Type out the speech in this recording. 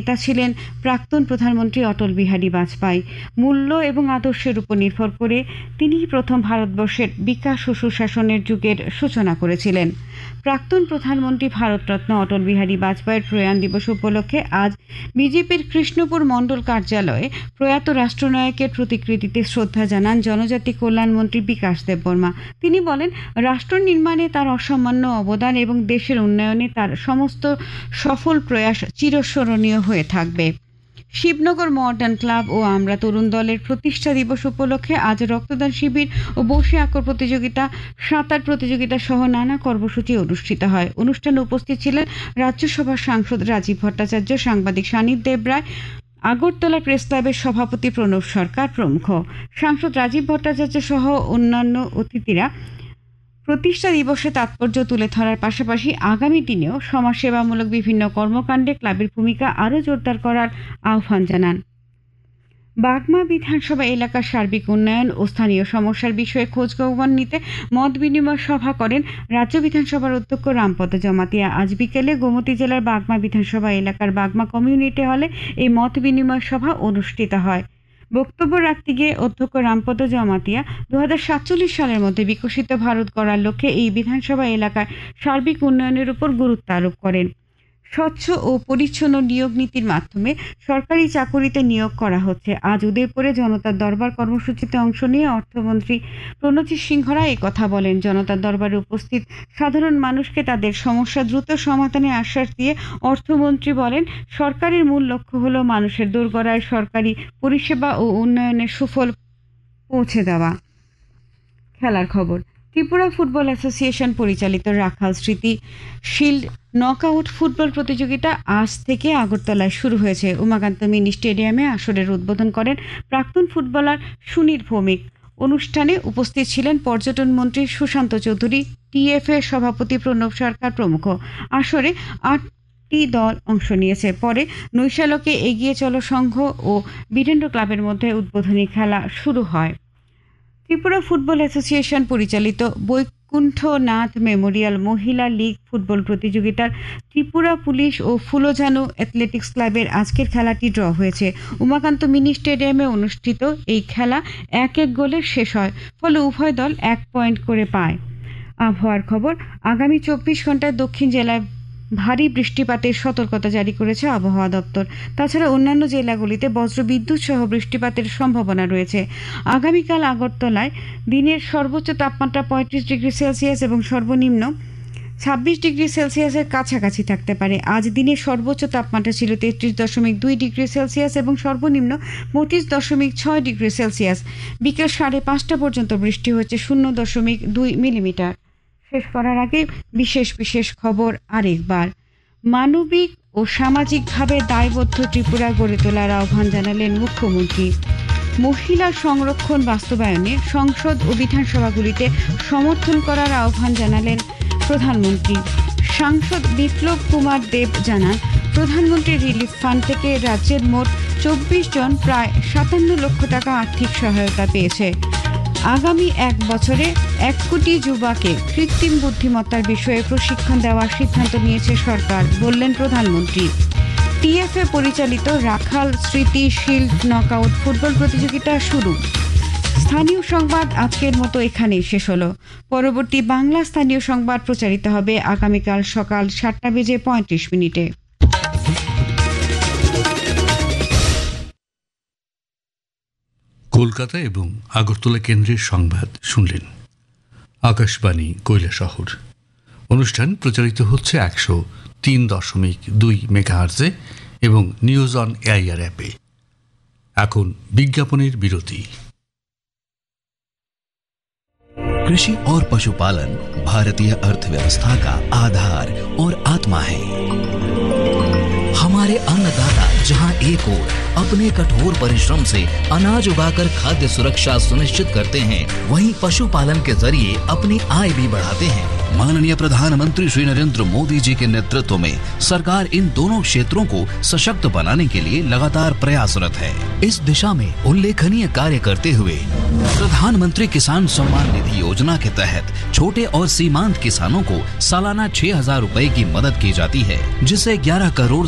নেতা ছিলেন প্রাক্তন প্রধানমন্ত্রী অটল বিহারী বাজপেয়ী। মূল্য এবং আদর্শের উপর নির্ভর করে তিনিই প্রথম ভারতবর্ষের বিকাশ ও সুশাসনের যুগের সূচনা করেছিলেন। প্রাক্তন প্রধানমন্ত্রী ভারতরত্ন অটল বিহারী বাজপেয়ীর প্রয়াণ দিবস উপলক্ষে আজ বিজেপির কৃষ্ণপুর মণ্ডল কার্যালয়ে প্রয়াত রাষ্ট্রনায়কের প্রতিকৃতিতে শ্রদ্ধা জানান জনজাতি কল্যাণ মন্ত্রী বিকাশ দেববর্মা। তিনি বলেন, রাষ্ট্র নির্মাণে তার অসামান্য অবদান এবং দেশের উন্নয়নে তার সমস্ত সফল প্রয়াস চিরস্মরণীয় হয়ে থাকবে। শিবনগর মডার্ন ক্লাব ও আমরা তরুণ দলের প্রতিষ্ঠা দিবস উপলক্ষে আজ রক্তদান শিবির ও বসে আঁকর প্রতিযোগিতা, সাঁতার প্রতিযোগিতা সহ নানা কর্মসূচি অনুষ্ঠিত হয়। অনুষ্ঠানে উপস্থিত ছিলেন রাজ্যসভার সাংসদ রাজীব ভট্টাচার্য, সাংবাদিক সানিদ দেবরায়, আগরতলা প্রেস ক্লাবের সভাপতি প্রণব সরকার প্রমুখ। সাংসদ রাজীব ভট্টাচার্য সহ অন্যান্য অতিথিরা প্রতিষ্ঠা দিবসে তাৎপর্য তুলে ধরার পাশাপাশি আগামী দিনেও সমাজসেবামূলক বিভিন্ন কর্মকাণ্ডে ক্লাবের ভূমিকা আরও জোরদার করার আহ্বান জানান। বাগমা বিধানসভা এলাকার সার্বিক উন্নয়ন ও স্থানীয় সমস্যার বিষয়ে খোঁজখবর নিতে মত বিনিময় সভা করেন রাজ্য বিধানসভার অধ্যক্ষ রামপদ জমাতিয়া। আজ বিকেলে গোমতী জেলার বাগমা বিধানসভা এলাকার বাগমা কমিউনিটি হলে এই মত বিনিময় সভা অনুষ্ঠিত হয়। বক্তব্য রাখতে গিয়ে অধ্যক্ষ রামপদ জমাতিয়া 2047 সালের মধ্যে বিকশিত ভারত গড়ার লক্ষ্যে এই বিধানসভা এলাকায় সার্বিক উন্নয়নের উপর গুরুত্ব আরোপ করেন। স্বচ্ছ ও পরিচ্ছন্ন নিয়োগ নীতির মাধ্যমে সরকারি চাকুরিতে নিয়োগ করা হচ্ছে। আজ উদয়পুরে জনতার দরবার কর্মসূচিতে অংশ নিয়ে অর্থমন্ত্রী প্রণজিৎ সিংহ রায় কথা বলেন। জনতার দরবারে উপস্থিত সাধারণ মানুষকে তাদের সমস্যা দ্রুত সমাধানের আশ্বাস দিয়ে অর্থমন্ত্রী বলেন, সরকারের মূল লক্ষ্য হল মানুষের দোরগোড়ায় সরকারি পরিষেবা ও উন্নয়নের সুফল পৌঁছে দেওয়া। খেলার খবর। ত্রিপুরা ফুটবল অ্যাসোসিয়েশন পরিচালিত রাখাল স্মৃতি শিল্ড নকআউট ফুটবল প্রতিযোগিতা আজ থেকে আগরতলায় শুরু হয়েছে। উমাকান্ত মিনি স্টেডিয়ামে আসরের উদ্বোধন করেন প্রাক্তন ফুটবলার সুনীল ভৌমিক। অনুষ্ঠানে উপস্থিত ছিলেন পর্যটন মন্ত্রী সুশান্ত চৌধুরী, টিএফএ সভাপতি প্রণব সরকার প্রমুখ। আসরে 8টি দল অংশ নিয়েছে। পরে নৈশালকে এগিয়ে চলো সংঘ ও বীরেন্দ্র ক্লাবের মধ্যে উদ্বোধনী খেলা শুরু হয়। ত্রিপুরা ফুটবল অ্যাসোসিয়েশন পরিচালিত বৈকুণ্ঠনাথ মেমোরিয়াল মহিলা লীগ ফুটবল প্রতিযোগিতার ত্রিপুরা পুলিশ ও ফুলোঝানু অ্যাথলেটিক্স ক্লাবের আজকের খেলাটি ড্র হয়েছে। উমাকান্ত মিনি স্টেডিয়ামে অনুষ্ঠিত এই খেলা 1-1 গোলে শেষ হয়, ফলে উভয় দল 1 পয়েন্ট করে পায়। আবহাওয়ার খবর। আগামী 24 ঘন্টায় দক্ষিণ জেলায় ভারী বৃষ্টিপাতের সতর্কতা জারি করেছে আবহাওয়া দপ্তর। তাছাড়া অন্যান্য জেলাগুলিতে বজ্রবিদ্যুৎ সহ বৃষ্টিপাতের সম্ভাবনা রয়েছে। আগামীকাল আগরতলায় দিনের সর্বোচ্চ তাপমাত্রা 35 ডিগ্রি সেলসিয়াস এবং সর্বনিম্ন 26 ডিগ্রি সেলসিয়াসের কাছাকাছি থাকতে পারে। আজ দিনের সর্বোচ্চ তাপমাত্রা ছিল 33.2 ডিগ্রি সেলসিয়াস এবং সর্বনিম্ন 25.6 ডিগ্রি সেলসিয়াস। বিকেল 5:30 পর্যন্ত বৃষ্টি হচ্ছে 0.2 মিলিমিটার। শেষ করার আগে বিশেষ খবর আরেকবার। মানবিক ও সামাজিকভাবে দায়বদ্ধ ত্রিপুরা গড়ে তোলার আহ্বান জানালেন মুখ্যমন্ত্রী। মহিলা সংরক্ষণ বাস্তবায়নে সংসদ ও বিধানসভাগুলিতে সমর্থন করার আহ্বান জানালেন প্রধানমন্ত্রী। সাংসদ বিপ্লব কুমার দেব জানান, প্রধানমন্ত্রী রিলিফ ফান্ড থেকে রাজ্যের মোট 24 জন প্রায় 57 লক্ষ টাকা আর্থিক সহায়তা পেয়েছে। আগামী 1 বছরে 1 কোটি যুবাকে কৃত্রিম বুদ্ধিমত্তার বিষয়ে প্রশিক্ষণ দেওয়ার সিদ্ধান্ত নিয়েছে সরকার, বললেন প্রধানমন্ত্রী। টিএফএ পরিচালিত রাখাল স্মৃতি শিল্ড নকআউট ফুটবল প্রতিযোগিতা শুরু। স্থানীয় সংবাদ আজকের মতো এখানেই শেষ হলো। পরবর্তী বাংলা স্থানীয় সংবাদ প্রচারিত হবে আগামীকাল সকাল 7:35 কলকাতা এবং আগরতলা কেন্দ্রের সংবাদ শুনলেন। আকাশবাণী কৈলাসহর। অনুষ্ঠান প্রচারিত হচ্ছে 103.2 মেগাহার্জে এবং নিউজ অন এআইআর অ্যাপে। এখন বিজ্ঞাপনের বিরতি। कृषि और पशुपालन भारतीय अर्थव्यवस्था का आधार और आत्मा है। हमारे अन्नदाता जहां एक ओर अपने कठोर परिश्रम से अनाज उगाकर खाद्य सुरक्षा सुनिश्चित करते हैं, वहीं पशुपालन के जरिए अपनी आय भी बढ़ाते हैं। माननीय प्रधानमंत्री श्री नरेंद्र मोदी जी के नेतृत्व में सरकार इन दोनों क्षेत्रों को सशक्त बनाने के लिए लगातार प्रयासरत है। इस दिशा में उल्लेखनीय कार्य करते हुए प्रधानमंत्री किसान सम्मान निधि योजना के तहत छोटे और सीमांत किसानों को सालाना 6,000 रुपए की मदद की जाती है, जिससे 11 करोड़